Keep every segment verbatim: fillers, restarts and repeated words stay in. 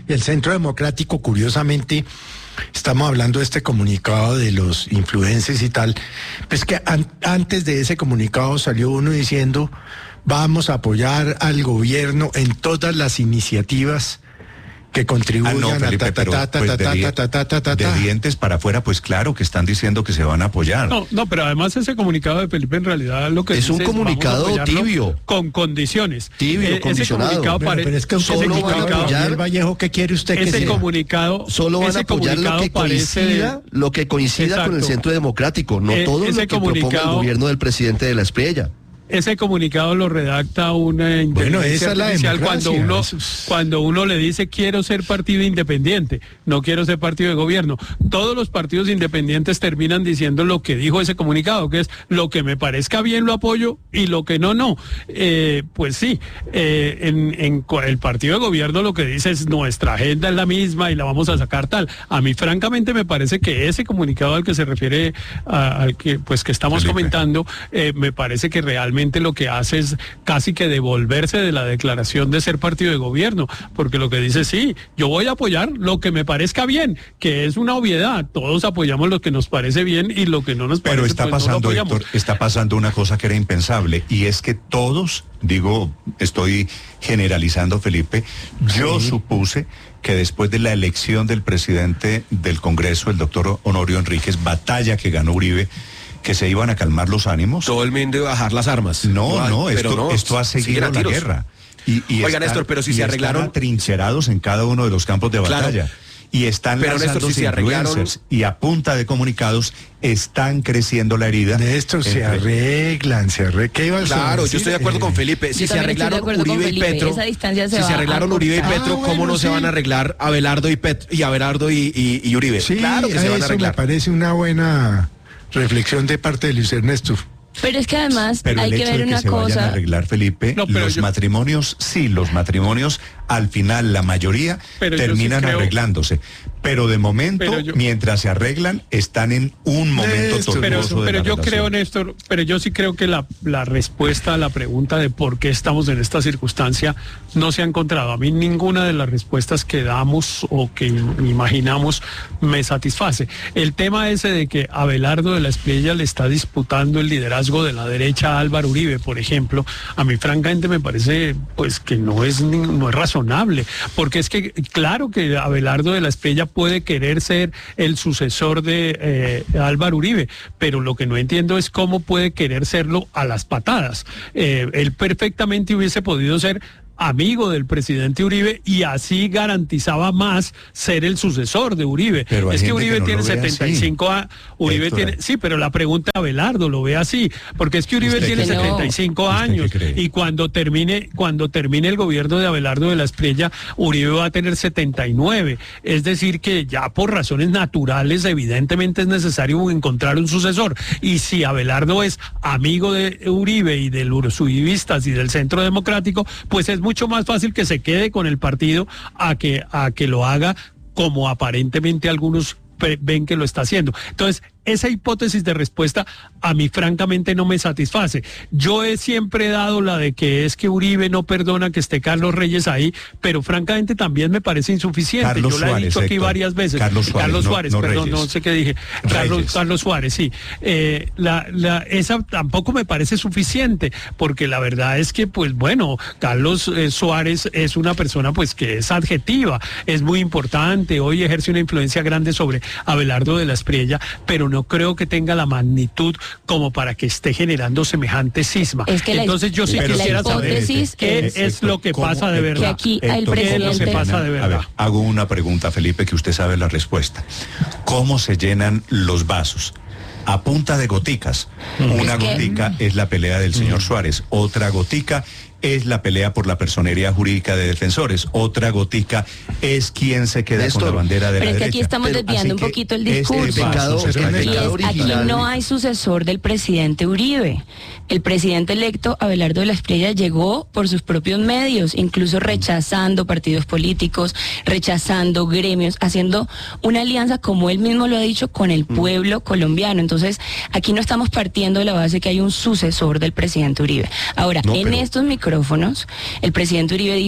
el Centro Democrático, curiosamente, estamos hablando de este comunicado de los influencers y tal, pues que an- antes de ese comunicado salió uno diciendo, vamos a apoyar al gobierno en todas las iniciativas que contribuyan Ah, no, Felipe, a ta, ta, pero, ta, ta, pues, ta, de ta, di- ta, ta, ta, ta, de ta. dientes para afuera, pues claro que están diciendo que se van a apoyar. No, no, pero además ese comunicado de Felipe en realidad lo que Es un dice comunicado vamos a apoyarlo tibio. con condiciones. Tibio, ese condicionado. comunicado Bueno, pare- pero es que un ese solo van a comunicado apoyar- de Gabriel Vallejo, ¿qué quiere usted que ese sea? comunicado Solo van a ese apoyar lo comunicado que parece- coincida, lo que coincida con el Exacto. Centro Democrático, no Eh, todo ese lo que proponga el comunicado- gobierno del presidente de la Espriella. Ese comunicado lo redacta una inteligencia esa es la artificial cuando democracia. uno Eso es- cuando uno le dice quiero ser partido independiente, no quiero ser partido de gobierno. Todos los partidos independientes terminan diciendo lo que dijo ese comunicado, que es lo que me parezca bien lo apoyo y lo que no, no. Eh, pues sí, eh, en, en cu- el partido de gobierno lo que dice es nuestra agenda es la misma y la vamos a sacar tal. A mí francamente me parece que ese comunicado al que se refiere, a- al que pues que estamos Felipe. comentando, eh, me parece que realmente lo que hace es casi que devolverse de la declaración de ser partido de gobierno, porque lo que dice, sí, yo voy a apoyar lo que me parezca bien, que es una obviedad, todos apoyamos lo que nos parece bien y lo que no nos parece, Pero está pues, no lo pasando, apoyamos. Héctor, está pasando una cosa que era impensable, y es que todos, digo, estoy generalizando, Felipe, yo Sí. supuse que después de la elección del presidente del Congreso, el doctor Honorio Enríquez, batalla que ganó Uribe, que se iban a calmar los ánimos. Todo el mundo iba a bajar las armas. No, no, pero esto, no, esto ha siguen seguido a la tiros. guerra. Y, y Oiga, están- Néstor, pero si y se están arreglaron- atrincherados en cada uno de los campos de Claro. batalla. Y están Pero, Néstor, lanzándose si se arreglaron- influencers y a punta de comunicados están creciendo la herida. Néstor, se entre- arreglan, se arreglan. ¿Qué iba a Claro, decir? yo estoy de acuerdo Eh, con Felipe. Si Yo se también estoy de arreglaron acuerdo con Uribe y Felipe. Petro, Esa distancia se si va se a arreglaron Uribe y acortar. Petro, Ah, ¿cómo bueno, no se sí. van a arreglar Abelardo y Petro y Abelardo y, y, y Uribe? Sí, claro que se van a eso me arreglar. parece una buena reflexión de parte de Luis Ernesto. Pero es que además Pero hay el que hecho ver de que una se vayan a cosa. arreglar, Felipe, No, pero los yo- matrimonios, sí, los matrimonios, al final la mayoría Pero yo sí terminan creo- arreglándose. Pero de momento, Pero yo- mientras se arreglan, están en un momento Néstor, Pero, tortuoso de pero la yo relación. creo, Néstor, pero yo sí creo que la, la respuesta a la pregunta de por qué estamos en esta circunstancia no se ha encontrado. A mí ninguna de las respuestas que damos o que im- imaginamos me satisface. El tema ese de que Abelardo de la Espriella le está disputando el liderazgo de la derecha a Álvaro Uribe, por ejemplo, a mí francamente me parece pues que no es, ni- no es razonable, porque es que claro que Abelardo de la Espriella puede querer ser el sucesor de eh, Álvaro Uribe, pero lo que no entiendo es cómo puede querer serlo a las patadas. Eh, él perfectamente hubiese podido ser amigo del presidente Uribe y así garantizaba más ser el sucesor de Uribe. Pero hay Es que gente Uribe que no tiene lo ve setenta y cinco años, Uribe Héctor. tiene, sí, pero la pregunta a Abelardo lo ve así, porque es que Uribe ¿Usted tiene qué cree? setenta y cinco ¿Usted años qué cree? y cuando termine cuando termine el gobierno de Abelardo de la Espriella, Uribe va a tener setenta y nueve, es decir que ya por razones naturales evidentemente es necesario encontrar un sucesor, y si Abelardo es amigo de Uribe y de los uribistas y del Centro Democrático, pues es mucho más fácil que se quede con el partido a que a que lo haga como aparentemente algunos pe- ven que lo está haciendo. Entonces, esa hipótesis de respuesta a mí francamente no me satisface. Yo he siempre dado la de que es que Uribe no perdona que esté Carlos Reyes ahí, pero francamente también me parece insuficiente. Carlos Yo la he Suárez, dicho aquí Héctor. varias veces. Carlos Suárez, no- Suárez, no perdón, Reyes. no sé qué dije. Carlos, Reyes. Carlos Suárez, sí. Eh, la, la, esa tampoco me parece suficiente, porque la verdad es que, pues bueno, Carlos eh, Suárez es una persona pues que es adjetiva, es muy importante, hoy ejerce una influencia grande sobre Abelardo de la Espriella, pero no creo que tenga la magnitud como para que esté generando semejante cisma. Es que la- Entonces yo sí la- la quisiera saber hipótesis qué es- es lo que ¿Cómo, pasa de Héctor? verdad. Que aquí el Héctor, ¿Qué es lo que presidente- pasa de A verdad? ver, hago una pregunta, Felipe, que usted sabe la respuesta. ¿Cómo se llenan los vasos? A punta de goticas. Una Es que- gotica es la pelea del señor Suárez, otra gotica es la pelea por la personería jurídica de defensores, otra gotica es quien se queda Néstor, con la bandera de pero la es que derecha. aquí estamos Pero desviando así un que poquito el este discurso. vaso Pecado- se está el Y llenando. pecado es, aquí original. no hay sucesor del presidente Uribe. El presidente electo, Abelardo de la Espriella, llegó por sus propios medios, incluso rechazando partidos políticos, rechazando gremios, haciendo una alianza, como él mismo lo ha dicho, con el pueblo colombiano. Entonces, aquí no estamos partiendo de la base que hay un sucesor del presidente Uribe. Ahora, No, en pero- estos micrófonos, el presidente Uribe dijo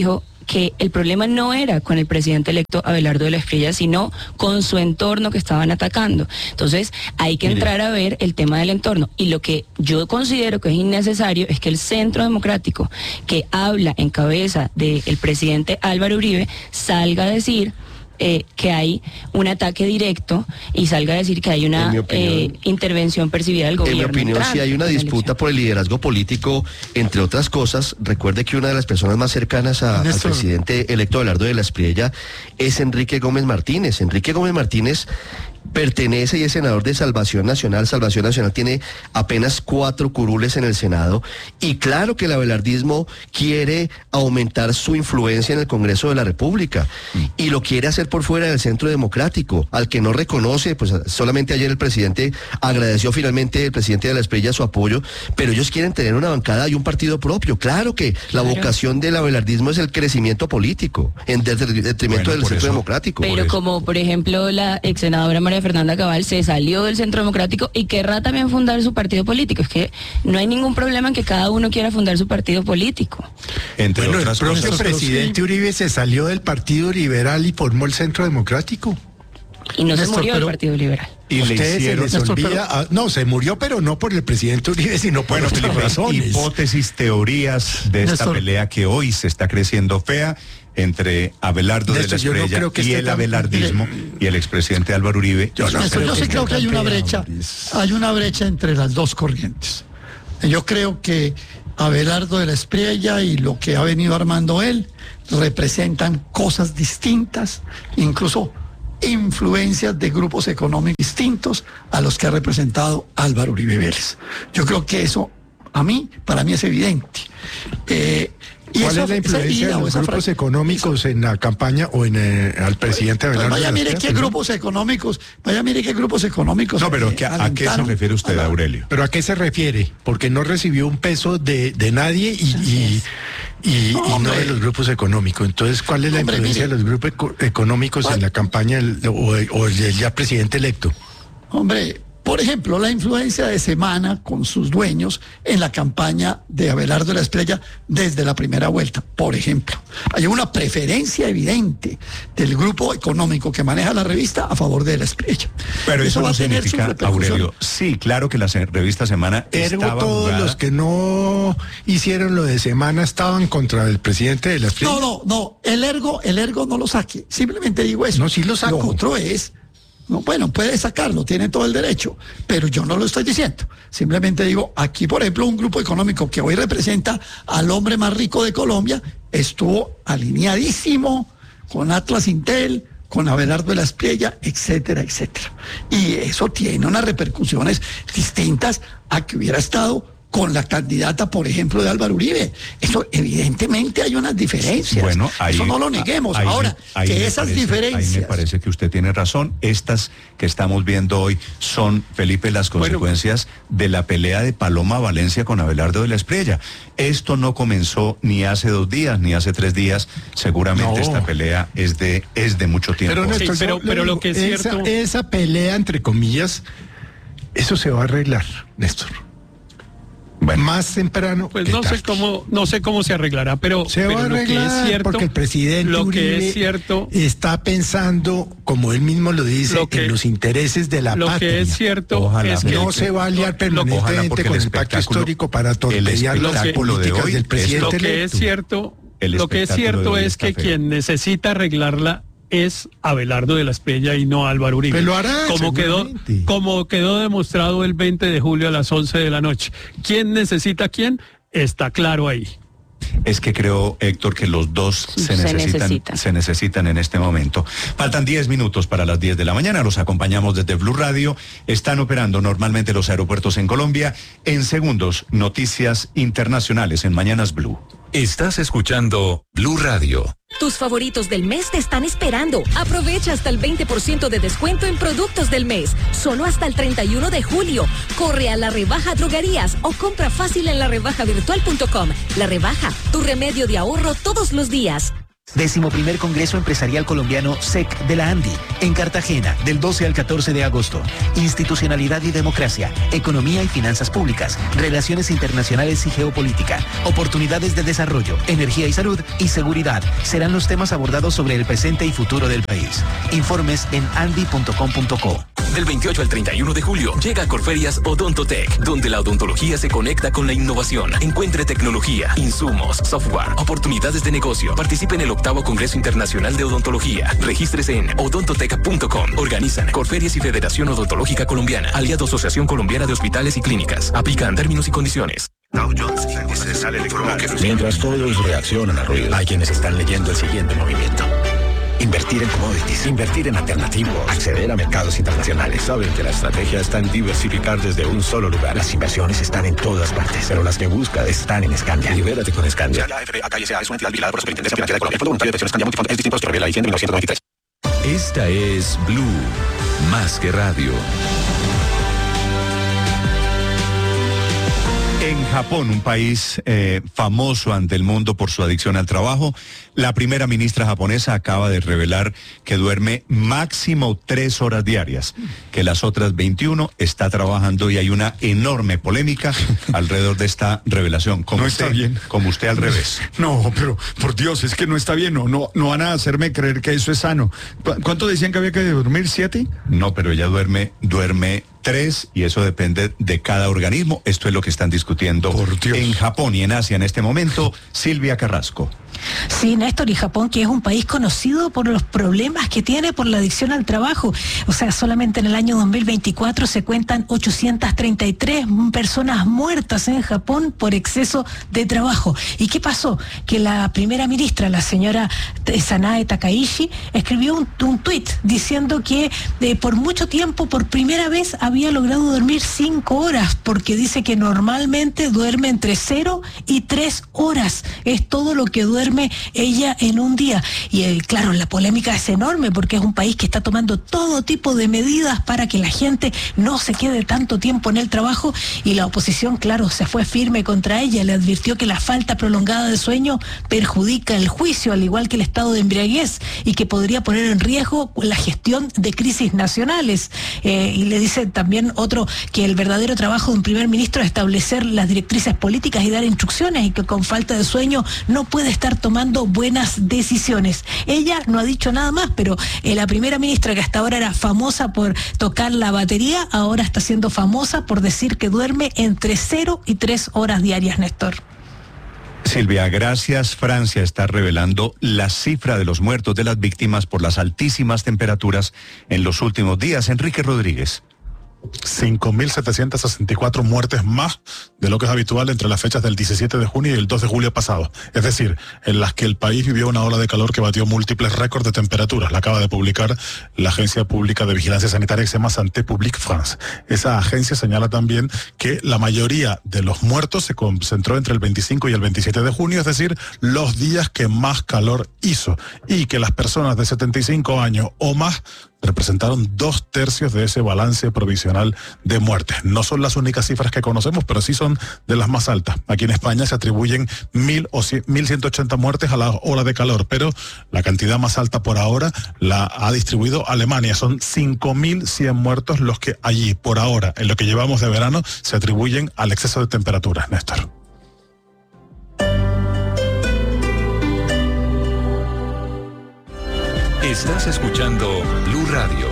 que el problema no era con el presidente electo Abelardo de la Espriella, sino con su entorno que estaban atacando. Entonces, hay que entrar a ver el tema del entorno. Y lo que yo considero que es innecesario es que el Centro Democrático, que habla en cabeza del presidente Álvaro Uribe, salga a decir Eh, que hay un ataque directo y salga a decir que hay una En mi opinión, eh, intervención percibida del gobierno. En mi opinión, si hay una disputa por el liderazgo político, entre otras cosas, recuerde que una de las personas más cercanas a, al presidente electo Abelardo de la Espriella es Enrique Gómez Martínez. Enrique Gómez Martínez pertenece y es senador de Salvación Nacional. Salvación Nacional tiene apenas cuatro curules en el Senado, y claro que el abelardismo quiere aumentar su influencia en el Congreso de la República, mm. y lo quiere hacer por fuera del Centro Democrático, al que no reconoce. Pues solamente ayer el presidente agradeció finalmente el presidente de la Espriella su apoyo, pero ellos quieren tener una bancada y un partido propio. Claro que claro. la vocación del abelardismo es el crecimiento político, en detrimento bueno, del Centro eso, Democrático. Pero como por ejemplo la ex senadora María Fernanda Cabal se salió del Centro Democrático y querrá también fundar su partido político. Es que no hay ningún problema en que cada uno quiera fundar su partido político. Entre bueno, otras el propio cosas, presidente Uribe se salió del Partido Liberal y formó el Centro Democrático. Y no Néstor, se murió pero, el Partido Liberal. Y ustedes se les Néstor, olvida, pero, ah, no, se murió, pero no por el presidente Uribe, sino por bueno, otras razones. Hipótesis, teorías de esta Néstor. pelea que hoy se está creciendo fea entre Abelardo Néstor, de la Espriella no y el abelardismo tan... y el expresidente Álvaro Uribe. Yo, no Néstor, yo sí creo que hay una brecha, hay una brecha entre las dos corrientes. Yo creo que Abelardo de la Espriella y lo que ha venido armando él representan cosas distintas, incluso influencias de grupos económicos distintos a los que ha representado Álvaro Uribe Vélez. Yo creo que eso, a mí, para mí es evidente. Eh, y ¿Cuál esa, es la influencia de los grupos fra... económicos en la campaña o en eh, al presidente Abelardo? Pues vaya, mire qué ¿no? grupos económicos, vaya, mire qué grupos económicos. No, pero ¿a, ¿a qué se refiere usted, Aurelio? ¿Pero a qué se refiere? Porque no recibió un peso de, de nadie y... y Y no, y no de los grupos económicos. Entonces, ¿cuál es la hombre, influencia mire, de los grupos eco económicos ¿cuál? en la campaña del, o, o el ya presidente electo? Hombre, por ejemplo, la influencia de Semana con sus dueños en la campaña de Abelardo de la Espriella desde la primera vuelta, por ejemplo. Hay una preferencia evidente del grupo económico que maneja la revista a favor de la Espriella. Pero eso, eso va no a tener significa, Aurelio, sí, claro que la revista Semana Ergo estaba todos jugada. Los que no hicieron lo de Semana estaban contra el presidente de la Espriella. No, no, no, el ergo, el ergo no lo saque, simplemente digo eso. No, sí lo saco. Lo otro es... No, bueno, puede sacarlo, tiene todo el derecho, pero yo no lo estoy diciendo. Simplemente digo, aquí, por ejemplo, un grupo económico que hoy representa al hombre más rico de Colombia estuvo alineadísimo con Atlas Intel, con Abelardo de la Espriella, etcétera, etcétera. Y eso tiene unas repercusiones distintas a que hubiera estado con la candidata, por ejemplo, de Álvaro Uribe. Eso, evidentemente, hay unas diferencias. Bueno, ahí, eso no lo neguemos. Ahí, Ahora, ahí que esas parece, diferencias... Ahí me parece que usted tiene razón. Estas que estamos viendo hoy son, Felipe, las consecuencias bueno, de la pelea de Paloma Valencia con Abelardo de la Espriella. Esto no comenzó ni hace dos días, ni hace tres días. Seguramente no. esta pelea es de, es de mucho tiempo. Pero, Néstor, sí, pero, pero lo que es esa, cierto... Esa pelea, entre comillas, eso se va a arreglar, Néstor. Bueno, más temprano. Pues no sé cómo, no sé cómo se arreglará, pero, se pero va a arreglar lo que es cierto, porque el presidente lo que Uribe es cierto, está pensando, como él mismo lo dice, lo que, en los intereses de la lo patria. Lo que es cierto ojalá, es que no se va a aliar permanentemente con el, el pacto histórico para torpedear las políticas de hoy, del presidente. Lo que electo. es cierto, lo que es cierto es que quien necesita arreglarla es Abelardo de la Espriella y no Álvaro Uribe. Pero lo hará, como quedó, como quedó demostrado el veinte de julio a las once de la noche. ¿Quién necesita a quién? Está claro ahí. Es que creo, Héctor, que los dos se, se, necesitan, necesitan. se necesitan en este momento. Faltan diez minutos para las diez de la mañana. Los acompañamos desde Blue Radio. Están operando normalmente los aeropuertos en Colombia. En segundos, noticias internacionales en Mañanas Blue. Estás escuchando Blue Radio. Tus favoritos del mes te están esperando. Aprovecha hasta el veinte por ciento de descuento en productos del mes. Solo hasta el treinta y uno de julio. Corre a La Rebaja Droguerías o compra fácil en la rebaja virtual punto com. La Rebaja, tu remedio de ahorro todos los días. Décimo primer Congreso Empresarial Colombiano S E C de la ANDI, en Cartagena, del doce al catorce de agosto. Institucionalidad y democracia, economía y finanzas públicas, relaciones internacionales y geopolítica, oportunidades de desarrollo, energía y salud y seguridad serán los temas abordados sobre el presente y futuro del país. Informes en andi punto com punto co. Del veintiocho al treinta y uno de julio llega a Corferias Odontotech, donde la odontología se conecta con la innovación. Encuentre tecnología, insumos, software, oportunidades de negocio. Participe en el octavo Congreso Internacional de Odontología. Regístrese en odontotech punto com. Organizan Corferias y Federación Odontológica Colombiana. Aliado Asociación Colombiana de Hospitales y Clínicas. Aplican términos y condiciones. Mientras todos reaccionan al ruido, hay quienes están leyendo el siguiente movimiento. Invertir en commodities, invertir en alternativos, acceder a mercados internacionales. Saben que la estrategia está en diversificar desde un solo lugar. Las inversiones están en todas partes, pero las que busca están en Scandia. Libérate con Scandia. La F A K S A es una entidad vigilada por la Superintendencia Financiera de Colombia. El Fondo Voluntario de Pensiones Scandia Multifondos es distinto que revela la mil novecientos noventa y tres. Esta es Blue, más que radio. En Japón, un país eh, famoso ante el mundo por su adicción al trabajo, la primera ministra japonesa acaba de revelar que duerme máximo tres horas diarias, que las otras veintiuna está trabajando y hay una enorme polémica alrededor de esta revelación. Como no usted, está bien. Como usted al revés. No, pero por Dios, es que no está bien. No, no, no van a hacerme creer que eso es sano. ¿Cuánto decían que había que dormir? ¿Siete? No, pero ella duerme, duerme tres y eso depende de cada organismo. Esto es lo que están discutiendo en Japón y en Asia en este momento. Silvia Carrasco. Sí, Néstor, y Japón, que es un país conocido por los problemas que tiene por la adicción al trabajo. O sea, solamente en el año dos mil veinticuatro se cuentan ochocientas treinta y tres personas muertas en Japón por exceso de trabajo. ¿Y qué pasó? Que la primera ministra, la señora Sanae Takaishi, escribió un, un tuit diciendo que eh, por mucho tiempo, por primera vez, había logrado dormir cinco horas, porque dice que normalmente duerme entre cero y tres horas. Es todo lo que duerme ella en un día. Y eh, claro, la polémica es enorme porque es un país que está tomando todo tipo de medidas para que la gente no se quede tanto tiempo en el trabajo, y la oposición, claro, se fue firme contra ella. Le advirtió que la falta prolongada de sueño perjudica el juicio, al igual que el estado de embriaguez, y que podría poner en riesgo la gestión de crisis nacionales. Eh, y le dice también otro que el verdadero trabajo de un primer ministro es establecer las directrices políticas y dar instrucciones, y que con falta de sueño no puede estar tomando buenas decisiones. Ella no ha dicho nada más, pero eh, la primera ministra, que hasta ahora era famosa por tocar la batería, ahora está siendo famosa por decir que duerme entre cero y tres horas diarias, Néstor. Silvia, gracias. Francia está revelando la cifra de los muertos de las víctimas por las altísimas temperaturas en los últimos días. Enrique Rodríguez. cinco mil setecientas sesenta y cuatro muertes más de lo que es habitual entre las fechas del diecisiete de junio y el dos de julio pasado. Es decir, en las que el país vivió una ola de calor que batió múltiples récords de temperaturas. La acaba de publicar la Agencia Pública de Vigilancia Sanitaria, que se llama Santé Publique France. Esa agencia señala también que la mayoría de los muertos se concentró entre el veinticinco y el veintisiete de junio, es decir, los días que más calor hizo, y que las personas de setenta y cinco años o más representaron dos tercios de ese balance provisional de muertes. No son las únicas cifras que conocemos, pero sí son de las más altas. Aquí en España se atribuyen mil o mil ciento ochenta muertes a la ola de calor, pero la cantidad más alta por ahora la ha distribuido Alemania. Son cinco mil cien muertos los que allí, por ahora, en lo que llevamos de verano, se atribuyen al exceso de temperaturas, Néstor. Estás escuchando Blue Radio.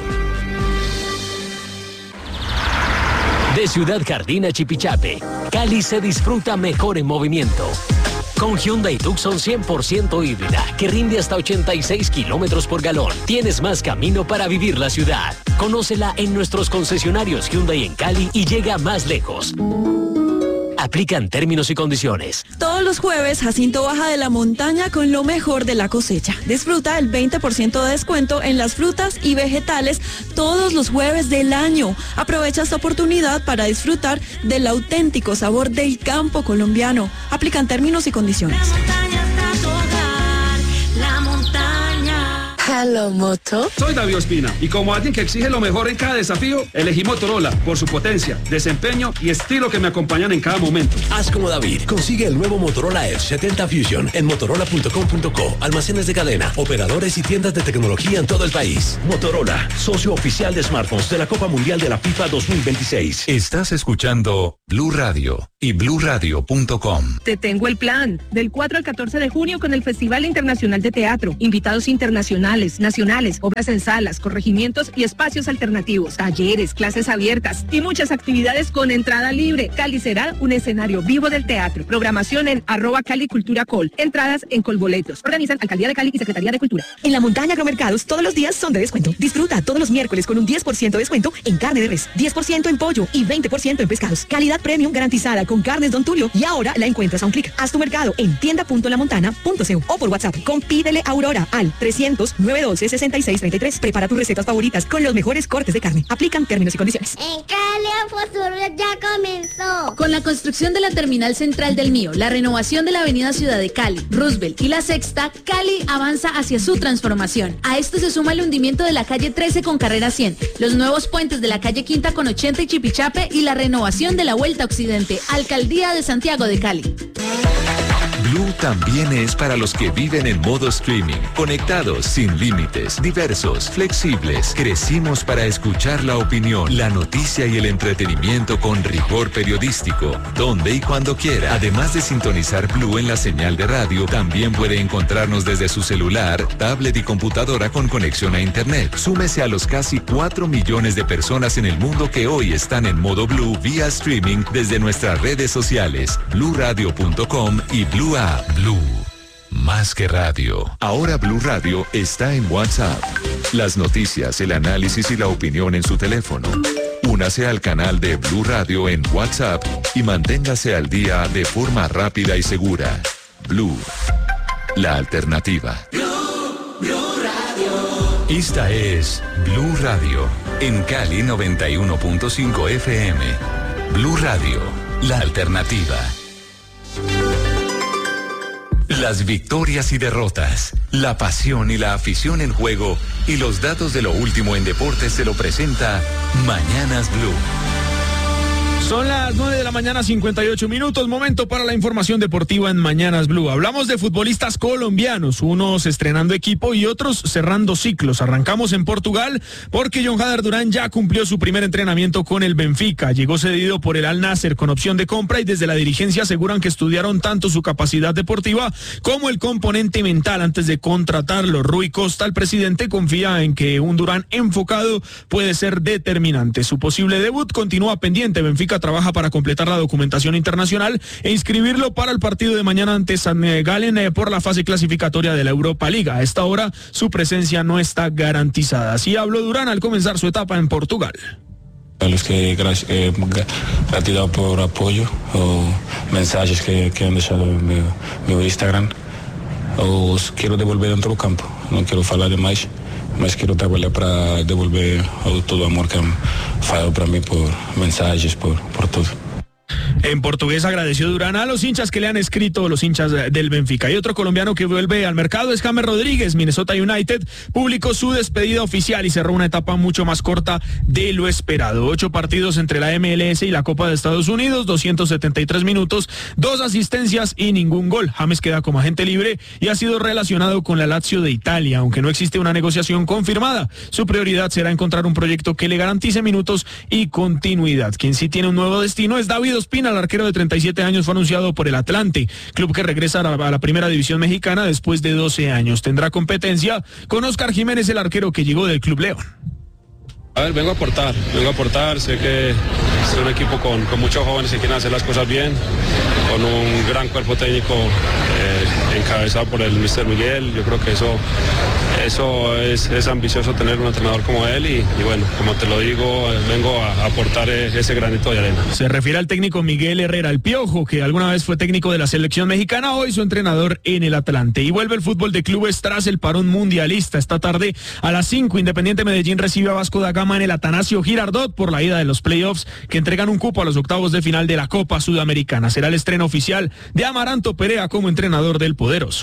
De Ciudad Jardín a Chipichape, Cali se disfruta mejor en movimiento. Con Hyundai Tucson cien por ciento híbrida, que rinde hasta ochenta y seis kilómetros por galón, tienes más camino para vivir la ciudad. Conócela en nuestros concesionarios Hyundai en Cali y llega más lejos. Aplican términos y condiciones. Todos los jueves, Jacinto baja de la montaña con lo mejor de la cosecha. Disfruta el veinte por ciento de descuento en las frutas y vegetales todos los jueves del año. Aprovecha esta oportunidad para disfrutar del auténtico sabor del campo colombiano. Aplican términos y condiciones. La montaña. Hello, Moto. Soy David Ospina y como alguien que exige lo mejor en cada desafío, elegí Motorola por su potencia, desempeño y estilo que me acompañan en cada momento. Haz como David. Consigue el nuevo Motorola Edge setenta Fusion en motorola punto com punto co. Almacenes de cadena, operadores y tiendas de tecnología en todo el país. Motorola, socio oficial de smartphones de la Copa Mundial de la FIFA dos mil veintiséis. Estás escuchando Blue Radio y blue radio punto com. Te tengo el plan. Del cuatro al catorce de junio con el Festival Internacional de Teatro. Invitados internacionales, nacionales, obras en salas, corregimientos y espacios alternativos. Talleres, clases abiertas y muchas actividades con entrada libre. Cali será un escenario vivo del teatro. Programación en arroba Cali Cultura Col. Entradas en Colboletos. Organizan Alcaldía de Cali y Secretaría de Cultura. En la Montaña Agromercados todos los días son de descuento. Disfruta todos los miércoles con un diez por ciento de descuento en carne de res, diez por ciento en pollo y veinte por ciento en pescados. Calidad premium garantizada con carnes Don Tulio y ahora la encuentras a un clic. Haz tu mercado en tienda punto la montana punto co o por WhatsApp con Pídele Aurora al trescientos, novecientos doce, sesenta y seis treinta y tres. Prepara tus recetas favoritas con los mejores cortes de carne. Aplican términos y condiciones. En Cali el futuro ya comenzó. Con la construcción de la terminal central del Mío, la renovación de la avenida Ciudad de Cali, Roosevelt y la Sexta, Cali avanza hacia su transformación. A esto se suma el hundimiento de la calle trece con carrera cien, los nuevos puentes de la calle Quinta con ochenta y Chipichape y la renovación de la Vuelta Occidente. Alcaldía de Santiago de Cali. Blue también es para los que viven en modo streaming, conectados, sin límites, diversos, flexibles. Crecimos para escuchar la opinión, la noticia y el entretenimiento con rigor periodístico, donde y cuando quiera. Además de sintonizar Blue en la señal de radio, también puede encontrarnos desde su celular, tablet y computadora con conexión a internet. Súmese a los casi cuatro millones de personas en el mundo que hoy están en modo Blue vía streaming desde nuestras redes sociales, blue radio punto com y Blue App. Blue, más que radio. Ahora Blue Radio está en WhatsApp. Las noticias, el análisis y la opinión en su teléfono. Únase al canal de Blue Radio en WhatsApp y manténgase al día de forma rápida y segura. Blue, la alternativa. Blue, Blue Radio. Esta es Blue Radio en Cali noventa y uno punto cinco F M. Blue Radio, la alternativa. Las victorias y derrotas, la pasión y la afición en juego y los datos de lo último en deportes se lo presenta Mañanas Blue. Son las nueve de la mañana, cincuenta y ocho minutos, momento para la información deportiva en Mañanas Blue. Hablamos de futbolistas colombianos, unos estrenando equipo y otros cerrando ciclos. Arrancamos en Portugal porque Jon Hader Durán ya cumplió su primer entrenamiento con el Benfica. Llegó cedido por el Al Nasser con opción de compra y desde la dirigencia aseguran que estudiaron tanto su capacidad deportiva como el componente mental antes de contratarlo. Rui Costa, el presidente, confía en que un Durán enfocado puede ser determinante. Su posible debut continúa pendiente. Benfica trabaja para completar la documentación internacional e inscribirlo para el partido de mañana ante San Gallen eh, por la fase clasificatoria de la Europa Liga. A esta hora su presencia no está garantizada. Así habló Durán al comenzar su etapa en Portugal. A los que gracias, eh, gratidão por apoyo o mensajes que, que han dejado en mi, mi Instagram. Os quiero devolver dentro del campo, no quiero hablar de más. Mas quiero trabalhar para devolver todo o amor que han falado para mí por mensajes, por, por todo. En portugués agradeció Durán a los hinchas que le han escrito, los hinchas del Benfica. Y otro colombiano que vuelve al mercado es James Rodríguez. Minnesota United publicó su despedida oficial y cerró una etapa mucho más corta de lo esperado. Ocho partidos entre la M L S y la Copa de Estados Unidos, doscientos setenta y tres minutos, dos asistencias y ningún gol. James queda como agente libre y ha sido relacionado con la Lazio de Italia, aunque no existe una negociación confirmada. Su prioridad será encontrar un proyecto que le garantice minutos y continuidad. Quien sí tiene un nuevo destino es David Ospina. El arquero de treinta y siete años fue anunciado por el Atlante, club que regresa a la, a la primera división mexicana después de doce años. Tendrá competencia con Oscar Jiménez, el arquero que llegó del Club León. A ver, vengo a aportar, vengo a aportar, sé que es un equipo con, con muchos jóvenes que quieren hacer las cosas bien, con un gran cuerpo técnico eh, encabezado por el mister Miguel. Yo creo que eso, eso es, es ambicioso tener un entrenador como él y, y bueno, como te lo digo, eh, vengo a, a aportar ese granito de arena. Se refiere al técnico Miguel Herrera, el Piojo, que alguna vez fue técnico de la selección mexicana, hoy su entrenador en el Atlante. Y vuelve el fútbol de clubes tras el parón mundialista. Esta tarde a las cinco, Independiente Medellín recibe a Vasco da Gama en el Atanasio Girardot por la ida de los playoffs que entregan un cupo a los octavos de final de la Copa Sudamericana. Será el estreno oficial de Amaranto Perea como entrenador del poderoso.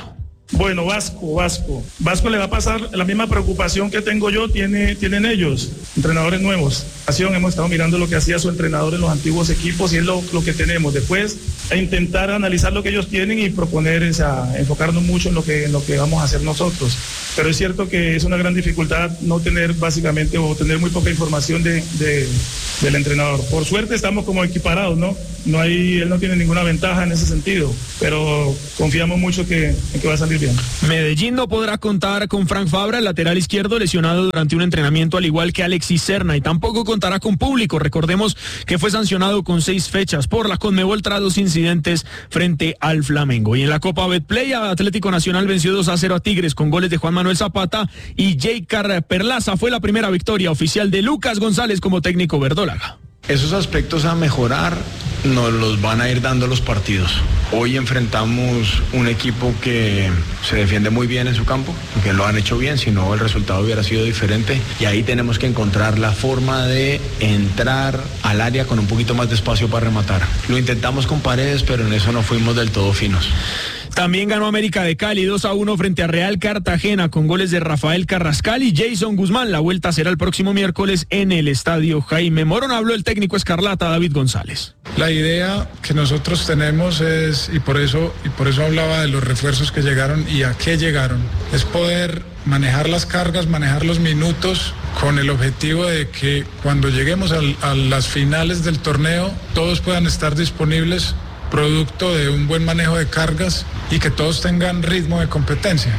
Bueno, Vasco, Vasco. Vasco le va a pasar la misma preocupación que tengo yo, tiene, tienen ellos, entrenadores nuevos. Hemos estado mirando lo que hacía su entrenador en los antiguos equipos y es lo, lo que tenemos. Después, a intentar analizar lo que ellos tienen y proponer, esa, enfocarnos mucho en lo, que, en lo que vamos a hacer nosotros. Pero es cierto que es una gran dificultad no tener básicamente o tener muy poca información de, de, del entrenador. Por suerte estamos como equiparados, ¿no? No hay, él no tiene ninguna ventaja en ese sentido, pero confiamos mucho que, en que va a salir bien. Medellín no podrá contar con Frank Fabra, el lateral izquierdo lesionado durante un entrenamiento, al igual que Alexis Serna, y tampoco contará con público. Recordemos que fue sancionado con seis fechas por la Conmebol tras dos incidentes frente al Flamengo. Y en la Copa Betplay, Atlético Nacional venció dos a cero a Tigres con goles de Juan Manuel Zapata y Jaycar Perlaza. Fue la primera victoria oficial de Lucas González como técnico verdolaga. Esos aspectos a mejorar nos los van a ir dando los partidos. Hoy enfrentamos un equipo que se defiende muy bien en su campo, que lo han hecho bien, si no el resultado hubiera sido diferente, y ahí tenemos que encontrar la forma de entrar al área con un poquito más de espacio para rematar. Lo intentamos con Paredes, pero en eso no fuimos del todo finos. También ganó América de Cali dos a uno frente a Real Cartagena con goles de Rafael Carrascal y Jason Guzmán. La vuelta será el próximo miércoles en el estadio Jaime Morón. Habló el técnico escarlata David González. La idea que nosotros tenemos es, y por eso, y por eso hablaba de los refuerzos que llegaron y a qué llegaron, es poder manejar las cargas, manejar los minutos con el objetivo de que cuando lleguemos a, a las finales del torneo todos puedan estar disponibles, producto de un buen manejo de cargas y que todos tengan ritmo de competencia.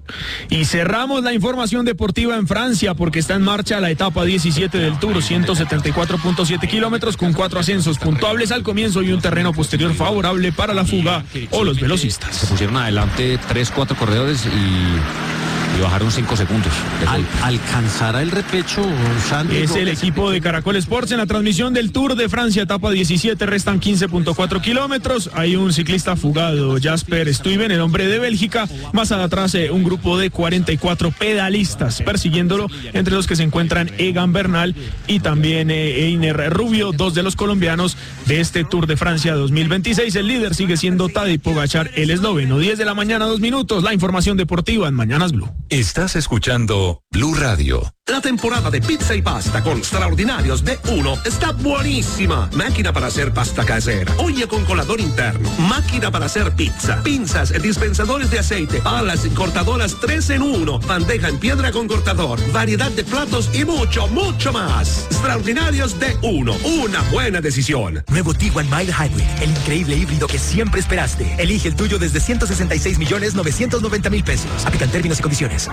Y cerramos la información deportiva en Francia porque está en marcha la etapa diecisiete del Tour, ciento setenta y cuatro punto siete kilómetros con cuatro ascensos puntuables al comienzo y un terreno posterior favorable para la fuga o los velocistas. Se pusieron adelante tres, cuatro corredores y... y bajaron cinco segundos. Al, ¿Alcanzará el repecho, Sandy? Es el equipo de Caracol Sports en la transmisión del Tour de Francia, etapa diecisiete, restan quince punto cuatro kilómetros. Hay un ciclista fugado, Jasper Stuyven, el hombre de Bélgica. Más atrás, eh, un grupo de cuarenta y cuatro pedalistas persiguiéndolo, entre los que se encuentran Egan Bernal y también eh, Einer Rubio, dos de los colombianos de este Tour de Francia dos mil veintiséis. El líder sigue siendo Tadej Pogačar, el esloveno. diez de la mañana, dos minutos. La información deportiva en Mañanas Blue. Estás escuchando Blue Radio. La temporada de pizza y pasta con Extraordinarios de uno está buenísima. Máquina para hacer pasta casera, olla con colador interno, máquina para hacer pizza, pinzas, dispensadores de aceite, palas y cortadoras tres en uno, bandeja en piedra con cortador, variedad de platos y mucho, mucho más. Extraordinarios de uno, una buena decisión. Nuevo Tiguan Mild Hybrid, el increíble híbrido que siempre esperaste. Elige el tuyo desde ciento sesenta y seis millones novecientos noventa mil pesos. Aplican términos y condiciones.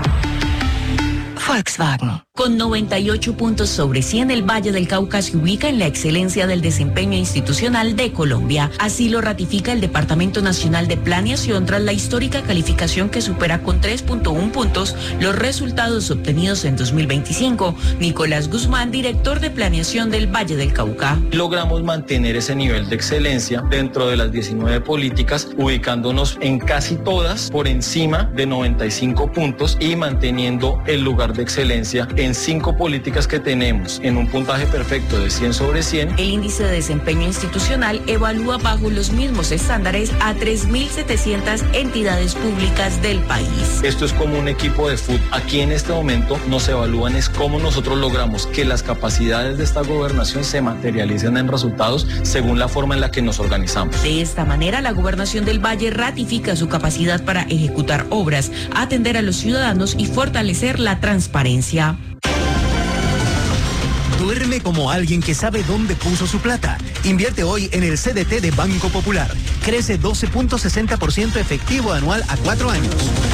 Volkswagen. Con noventa y ocho puntos sobre cien, el Valle del Cauca se ubica en la excelencia del desempeño institucional de Colombia. Así lo ratifica el Departamento Nacional de Planeación tras la histórica calificación que supera con tres punto uno puntos los resultados obtenidos en dos mil veinticinco. Nicolás Guzmán, director de Planeación del Valle del Cauca. Logramos mantener ese nivel de excelencia dentro de las diecinueve políticas, ubicándonos en casi todas por encima de noventa y cinco puntos y manteniendo el lugar de excelencia en cinco políticas que tenemos en un puntaje perfecto de cien sobre cien. El índice de desempeño institucional evalúa bajo los mismos estándares a tres mil setecientas entidades públicas del país. Esto es como un equipo de fútbol. Aquí en este momento nos evalúan es cómo nosotros logramos que las capacidades de esta gobernación se materialicen en resultados según la forma en la que nos organizamos. De esta manera, la Gobernación del Valle ratifica su capacidad para ejecutar obras, atender a los ciudadanos y fortalecer la transparencia. Duerme como alguien que sabe dónde puso su plata. Invierte hoy en el C D T de Banco Popular. Crece doce punto sesenta por ciento efectivo anual a cuatro años.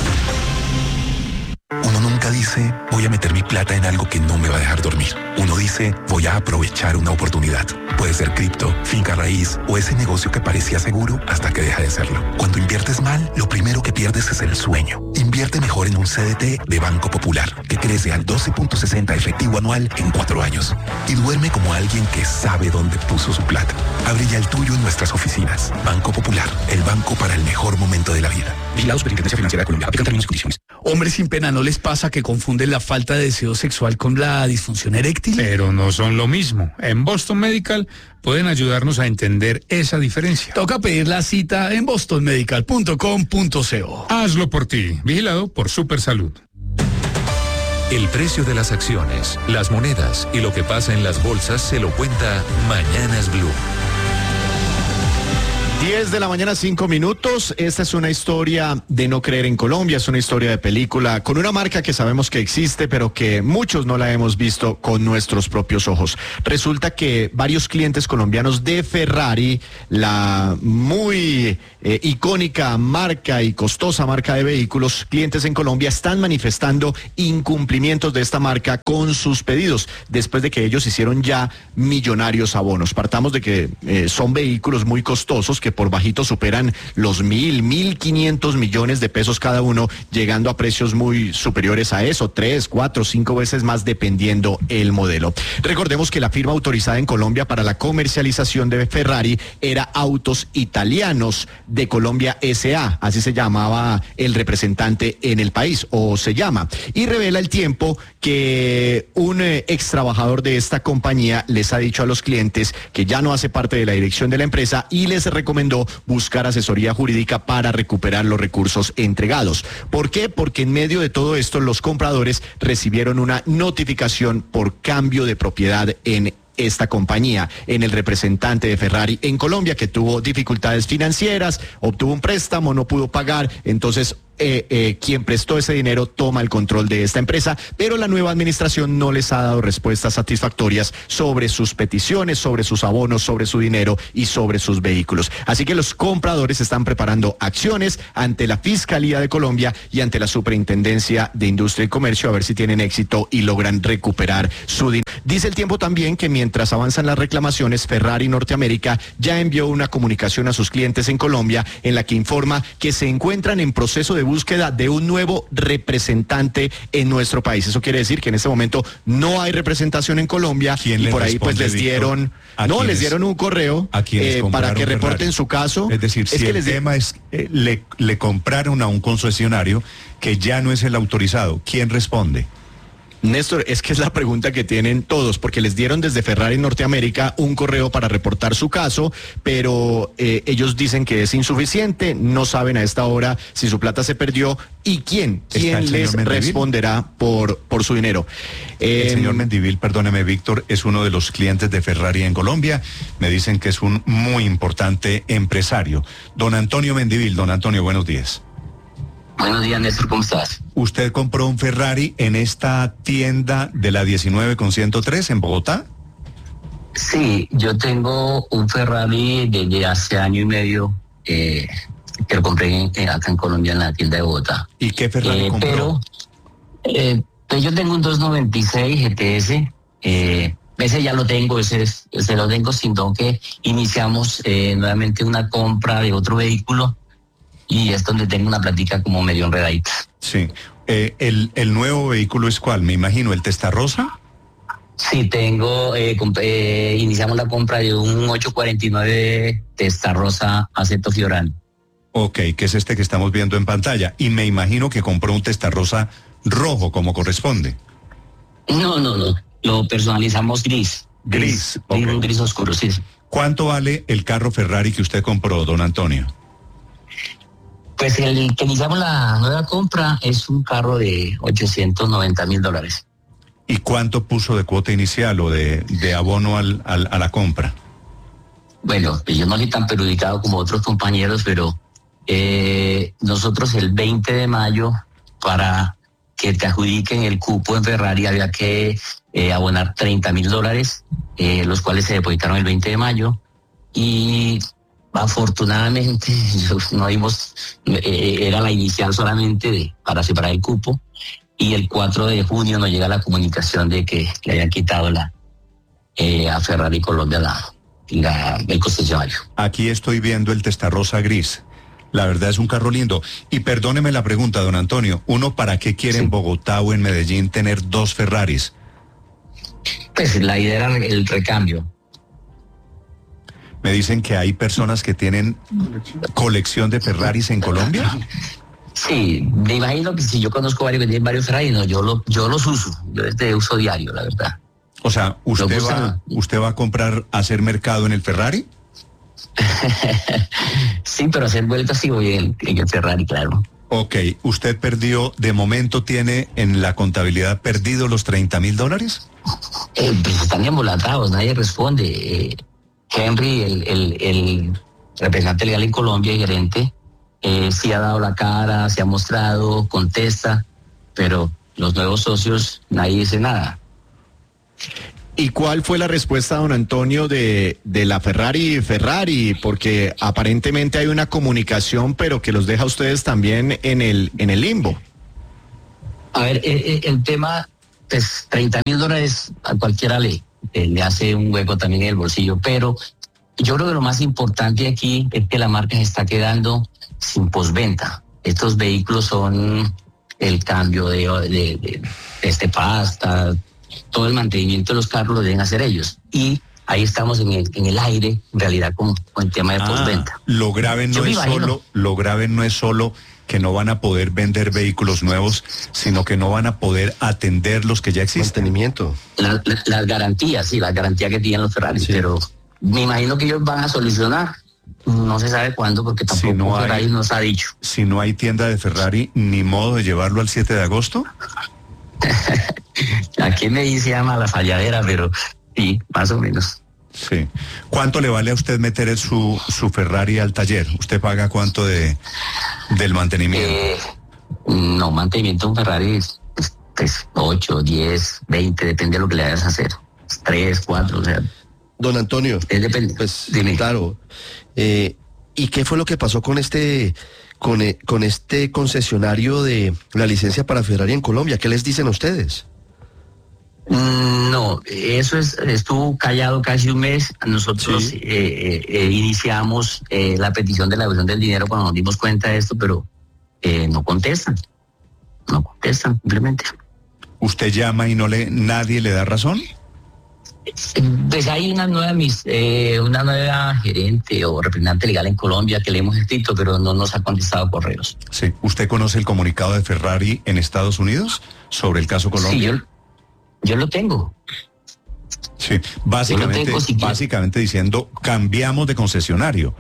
Uno nunca dice, voy a meter mi plata en algo que no me va a dejar dormir. Uno dice, voy a aprovechar una oportunidad. Puede ser cripto, finca raíz o ese negocio que parecía seguro hasta que deja de serlo. Cuando inviertes mal, lo primero que pierdes es el sueño. Invierte mejor en un C D T de Banco Popular, que crece al doce punto sesenta efectivo anual en cuatro años. Y duerme como alguien que sabe dónde puso su plata. Abre ya el tuyo en nuestras oficinas. Banco Popular, el banco para el mejor momento de la vida. Vigilado Superintendencia Financiera de Colombia. Aplican términos y condiciones. Hombres sin pena, ¿no les pasa que confunden la falta de deseo sexual con la disfunción eréctil? Pero no son lo mismo. En Boston Medical pueden ayudarnos a entender esa diferencia. Toca pedir la cita en boston medical punto com punto co. Hazlo por ti. Vigilado por Supersalud. El precio de las acciones, las monedas y lo que pasa en las bolsas se lo cuenta Mañanas Blue. diez de la mañana, cinco minutos. Esta es una historia de no creer en Colombia, es una historia de película con una marca que sabemos que existe, pero que muchos no la hemos visto con nuestros propios ojos. Resulta que varios clientes colombianos de Ferrari, la muy eh, icónica marca y costosa marca de vehículos, clientes en Colombia están manifestando incumplimientos de esta marca con sus pedidos, después de que ellos hicieron ya millonarios abonos. Partamos de que eh, son vehículos muy costosos que por bajito superan los mil, mil quinientos millones de pesos cada uno, llegando a precios muy superiores a eso, tres, cuatro, cinco veces más dependiendo el modelo. Recordemos que la firma autorizada en Colombia para la comercialización de Ferrari era Autos Italianos de Colombia S A, así se llamaba el representante en el país, o se llama, y revela el tiempo que un eh, ex trabajador de esta compañía les ha dicho a los clientes que ya no hace parte de la dirección de la empresa y les recomendó buscar asesoría jurídica para recuperar los recursos entregados. ¿Por qué? Porque en medio de todo esto los compradores recibieron una notificación por cambio de propiedad en esta compañía, en el representante de Ferrari en Colombia, que tuvo dificultades financieras, obtuvo un préstamo, no pudo pagar, entonces Eh, eh, quien prestó ese dinero toma el control de esta empresa, pero la nueva administración no les ha dado respuestas satisfactorias sobre sus peticiones, sobre sus abonos, sobre su dinero y sobre sus vehículos. Así que los compradores están preparando acciones ante la Fiscalía de Colombia y ante la Superintendencia de Industria y Comercio a ver si tienen éxito y logran recuperar su dinero. Dice el tiempo también que mientras avanzan las reclamaciones, Ferrari Norteamérica ya envió una comunicación a sus clientes en Colombia en la que informa que se encuentran en proceso de búsqueda de un nuevo representante en nuestro país. Eso quiere decir que en este momento no hay representación en Colombia y por ahí pues les dieron, no, les dieron un correo eh, para que reporten su caso. Es decir, es si que el les tema es, eh, le, le compraron a un concesionario que ya no es el autorizado, ¿quién responde? Néstor, es que es la pregunta que tienen todos, porque les dieron desde Ferrari Norteamérica un correo para reportar su caso, pero eh, ellos dicen que es insuficiente, no saben a esta hora si su plata se perdió y quién, quién les responderá por, por su dinero. Eh, el señor Mendivil, perdóneme, Víctor, es uno de los clientes de Ferrari en Colombia. Me dicen que es un muy importante empresario. Don Antonio Mendivil, don Antonio, buenos días. Buenos días, Néstor, ¿cómo estás? ¿Usted compró un Ferrari en esta tienda de la diecinueve con ciento tres en Bogotá? Sí, yo tengo un Ferrari desde hace año y medio eh, que lo compré en, acá en Colombia en la tienda de Bogotá. ¿Y qué Ferrari eh, compró? Pero eh, pues yo tengo un dos noventa y seis G T S, eh, ese ya lo tengo, ese, ese lo tengo, sino que iniciamos eh, nuevamente una compra de otro vehículo. Y es donde tengo una plática como medio enredadita. Sí. Eh, el, ¿El nuevo vehículo es cuál? Me imagino, ¿el Testarossa? Sí, tengo, eh, eh, iniciamos la compra de un ocho cuarenta y nueve Testarossa Aceto Fiorano. Ok, que es este que estamos viendo en pantalla. Y me imagino que compró un Testarossa rojo, como corresponde. No, no, no. Lo personalizamos gris. Gris. Gris, okay. Un gris oscuro, sí. ¿Cuánto vale el carro Ferrari que usted compró, don Antonio? Pues el que iniciamos la nueva compra es un carro de ochocientos noventa mil dólares. ¿Y cuánto puso de cuota inicial o de, de abono al, al, a la compra? Bueno, yo no soy tan perjudicado como otros compañeros, pero eh, nosotros el veinte de mayo, para que te adjudiquen el cupo en Ferrari, había que eh, abonar treinta mil dólares, eh, los cuales se depositaron el veinte de mayo. Y afortunadamente no vimos, eh, era la inicial solamente de, para separar el cupo, y el cuatro de junio nos llega la comunicación de que le habían quitado la eh, a Ferrari Colombia la, la, el concesionario. Aquí estoy viendo el Testarossa gris. La verdad es un carro lindo. Y perdóneme la pregunta, don Antonio, ¿uno para qué quiere sí. en Bogotá o en Medellín tener dos Ferraris? Pues la idea era el recambio. Me dicen que hay personas que tienen colección de Ferraris en Colombia. Sí, me imagino que si yo conozco varios que tienen varios Ferrari, no, yo, lo, yo los uso, yo es de uso diario, la verdad. O sea, ¿usted va, usted va a comprar, a hacer mercado en el Ferrari? Sí, pero hacer vueltas sí voy en, en el Ferrari, claro. Ok, ¿usted perdió, de momento tiene en la contabilidad perdido los treinta mil dólares? Eh, pues están embolatados, nadie responde. Eh, Henry, el, el, el representante legal en Colombia y gerente, eh, sí ha dado la cara, se ha mostrado, contesta, pero los nuevos socios, nadie dice nada. ¿Y cuál fue la respuesta, don Antonio, de, de la Ferrari Ferrari? Porque aparentemente hay una comunicación, pero que los deja a ustedes también en el, en el limbo. A ver, eh, el tema, pues treinta mil dólares a cualquiera le, eh, le hace un hueco también en el bolsillo, pero yo creo que lo más importante aquí es que la marca se está quedando sin postventa. Estos vehículos son el cambio de, de, de, de este pasta, todo el mantenimiento de los carros lo deben hacer ellos. Y ahí estamos en el, en el aire, en realidad, con, con el tema de ah, postventa. Lo grave no es solo, lo grave no es solo que no van a poder vender vehículos nuevos, sino que no van a poder atender los que ya existen. Mantenimiento. La, la, las garantías, sí, las garantías que tienen los Ferrari, sí. Pero me imagino que ellos van a solucionar. No se sabe cuándo, porque tampoco si no Ferrari hay, nos ha dicho. Si no hay tienda de Ferrari, ni modo de llevarlo al siete de agosto. Aquí me dice llama la falladera, pero sí, más o menos. Sí. ¿Cuánto le vale a usted meter su, su Ferrari al taller? ¿Usted paga cuánto de del mantenimiento? Eh, no, mantenimiento de un Ferrari es, es, es ocho, diez, veinte, depende de lo que le vayas a hacer. tres, cuatro, o sea. Don Antonio, es depende. Pues dime. Claro. Eh, ¿Y qué fue lo que pasó con este con, con este concesionario de la licencia para Ferrari en Colombia? ¿Qué les dicen a ustedes? No, eso es, estuvo callado casi un mes. Nosotros sí. eh, eh, iniciamos eh, la petición de la devolución del dinero cuando nos dimos cuenta de esto, pero eh, no contestan, no contestan simplemente. ¿Usted llama y no le nadie le da razón? Pues hay una nueva mis, eh, una nueva gerente o representante legal en Colombia que le hemos escrito, pero no nos ha contestado correos. Sí. ¿Usted conoce el comunicado de Ferrari en Estados Unidos sobre el caso Colombia? Sí, yo, yo lo tengo. Sí, básicamente, tengo, si básicamente diciendo cambiamos de concesionario.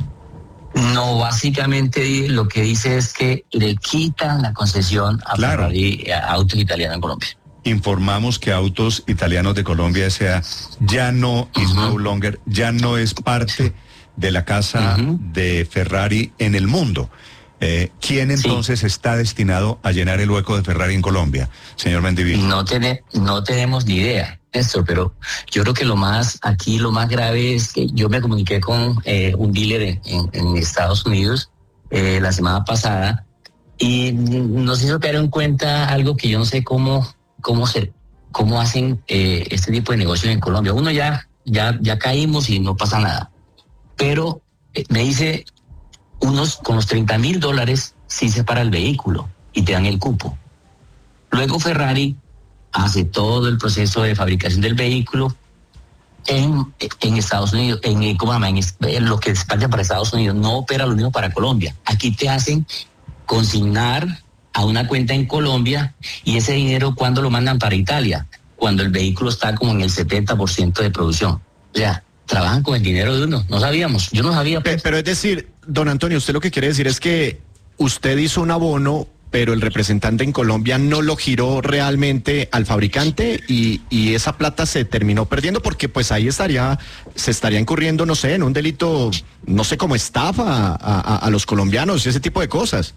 No, básicamente lo que dice es que le quitan la concesión a claro. Ferrari, a Autos Italianos en Colombia. Informamos que Autos Italianos de Colombia S A ya no is uh-huh. no longer, ya no es parte de la casa uh-huh. de Ferrari en el mundo. Eh, ¿Quién entonces sí. está destinado a llenar el hueco de Ferrari en Colombia, señor Mendivil? No, tiene, no tenemos ni idea, esto, pero yo creo que lo más, aquí lo más grave es que yo me comuniqué con eh, un dealer en, en Estados Unidos eh, la semana pasada y nos hizo caer en cuenta algo que yo no sé cómo, cómo, se, cómo hacen eh, este tipo de negocios en Colombia. Uno ya, ya, ya caímos y no pasa nada, pero eh, me dice... Unos con los treinta mil dólares sí se para el vehículo y te dan el cupo. Luego Ferrari hace todo el proceso de fabricación del vehículo en, en Estados Unidos, en, ¿cómo se llama? En, en lo que despacha para Estados Unidos, no opera lo mismo para Colombia. Aquí te hacen consignar a una cuenta en Colombia y ese dinero, ¿cuándo lo mandan para Italia? Cuando el vehículo está como en el setenta por ciento de producción. O sea, trabajan con el dinero de uno. No sabíamos, yo no sabía. Pues. Pero es decir, don Antonio, usted lo que quiere decir es que usted hizo un abono, pero el representante en Colombia no lo giró realmente al fabricante y, y esa plata se terminó perdiendo porque pues ahí estaría, se estaría incurriendo, no sé, en un delito, no sé, como estafa a, a, a los colombianos y ese tipo de cosas.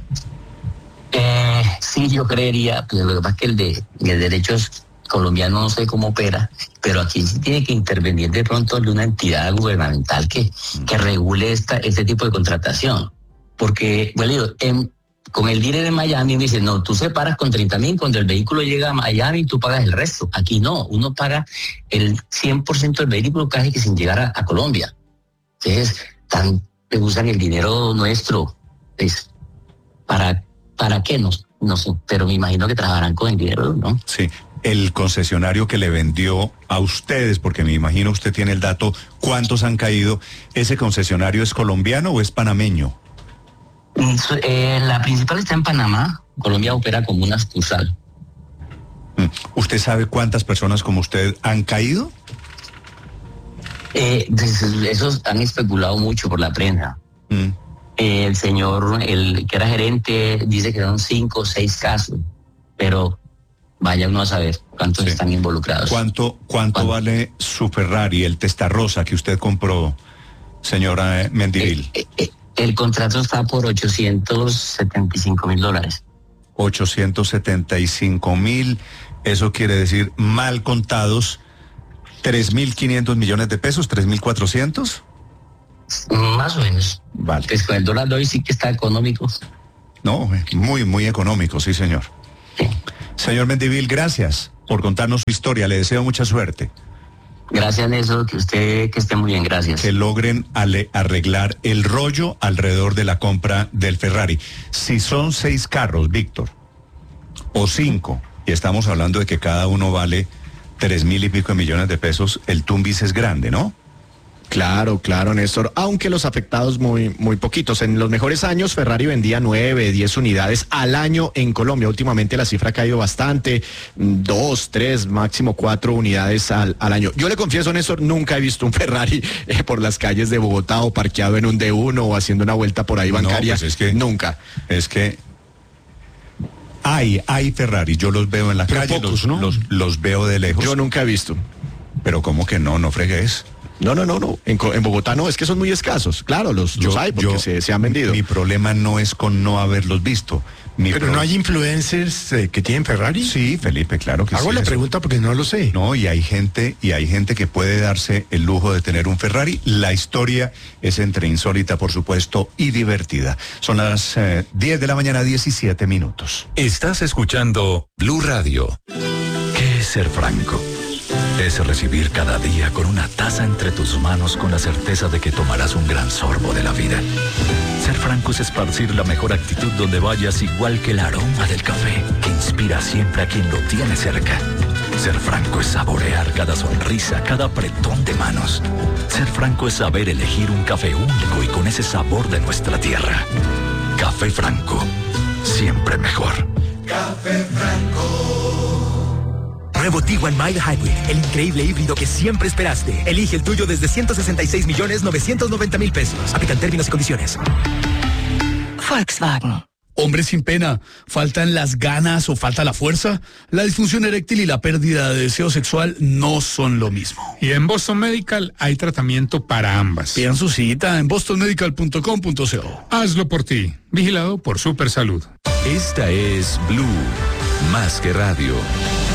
Eh, sí, yo creería, pero lo que pasa es que el de, el derecho es colombiano, no sé cómo opera, pero aquí sí tiene que intervenir de pronto de una entidad gubernamental que, que regule esta, este tipo de contratación. Porque, bueno, en, con el dealer de Miami me dicen, no, tú separas con treinta mil, cuando el vehículo llega a Miami tú pagas el resto. Aquí no, uno paga el cien por ciento del vehículo casi que sin llegar a, a Colombia. Entonces, tan, usan el dinero nuestro, pues, ¿para, para qué? No, no sé, pero me imagino que trabajarán con el dinero, ¿no? Sí. El concesionario que le vendió a ustedes, porque me imagino usted tiene el dato, ¿cuántos han caído? ¿Ese concesionario es colombiano o es panameño? Eh, la principal está en Panamá. Colombia opera como una sucursal. ¿Usted sabe cuántas personas como usted han caído? Eh, esos han especulado mucho por la prensa. Mm. Eh, el señor, el que era gerente, dice que son cinco o seis casos, pero vaya uno a saber cuántos sí. están involucrados. ¿Cuánto, cuánto, ¿Cuánto vale su Ferrari, el Testarossa que usted compró, señora Mendivil? Eh, eh, el contrato está por ochocientos setenta y cinco mil dólares. ochocientos setenta y cinco mil, eso quiere decir, mal contados, tres mil quinientos millones de pesos, tres mil cuatrocientos. Más o menos. Vale. Pues con el dólar de hoy sí que está económico. No, muy, muy económico, sí, señor. Sí. Señor Mendivil, gracias por contarnos su historia, le deseo mucha suerte. Gracias, Nelson, que usted, que esté muy bien, gracias. Que logren ale, arreglar el rollo alrededor de la compra del Ferrari. Si son seis carros, Víctor, o cinco, y estamos hablando de que cada uno vale tres mil y pico de millones de pesos, el Tumbis es grande, ¿no? Claro, claro, Néstor, aunque los afectados muy, muy poquitos. En los mejores años Ferrari vendía nueve, diez unidades al año en Colombia. Últimamente la cifra ha caído bastante, dos, tres, máximo cuatro unidades al, al año. Yo le confieso, Néstor, nunca he visto un Ferrari eh, por las calles de Bogotá o parqueado en un D uno o haciendo una vuelta por ahí bancaria. No, pues es que, nunca. Es que hay, hay Ferrari, yo los veo en la Pero calle, pocos, los, ¿no? los, los veo de lejos. Yo nunca he visto. Pero ¿cómo que no? No fregues. No, no, no, no. En, en Bogotá no, es que son muy escasos. Claro, los, yo, los hay porque yo, se, se han vendido. Mi problema no es con no haberlos visto. Mi Pero pro... no hay influencers eh, que tienen Ferrari. Sí, Felipe, claro que Hago sí. Hago la eso. pregunta porque no lo sé. No, y hay gente, y hay gente que puede darse el lujo de tener un Ferrari. La historia es entre insólita, por supuesto, y divertida. Son las eh, diez de la mañana, diecisiete minutos. Estás escuchando Blue Radio. ¿Qué es ser franco? Es recibir cada día con una taza entre tus manos con la certeza de que tomarás un gran sorbo de la vida. Ser franco es esparcir la mejor actitud donde vayas, igual que el aroma del café que inspira siempre a quien lo tiene cerca. Ser franco es saborear cada sonrisa, cada apretón de manos. Ser franco es saber elegir un café único y con ese sabor de nuestra tierra. Café Franco, siempre mejor. Café Franco. Nuevo Tiguan Mild Hybrid, el increíble híbrido que siempre esperaste. Elige el tuyo desde ciento sesenta y seis millones novecientos noventa mil pesos. Aplican términos y condiciones. Volkswagen. Hombre sin pena, ¿faltan las ganas o falta la fuerza? La disfunción eréctil y la pérdida de deseo sexual no son lo mismo. Y en Boston Medical hay tratamiento para ambas. Pidan su cita en boston medical punto com punto co. Hazlo por ti. Vigilado por Supersalud. Esta es Blue, más que radio.